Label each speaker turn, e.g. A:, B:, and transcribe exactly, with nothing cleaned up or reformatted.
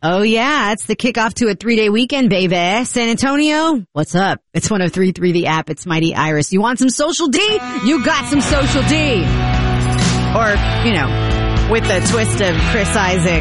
A: Oh, yeah. It's the kickoff to a three-day weekend, baby. San Antonio, what's up? It's one oh three point three The App. It's Mighty Iris. You want some Social D? You got some Social D. Or, you know, with the twist of Chris Isaac